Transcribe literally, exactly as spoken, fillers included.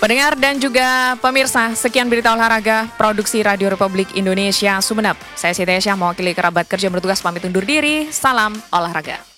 Pendengar dan juga pemirsa, sekian berita olahraga produksi Radio Republik Indonesia Sumeneb. Saya Siti Aisyah, mewakili kerabat kerja bertugas pamit undur diri. Salam olahraga.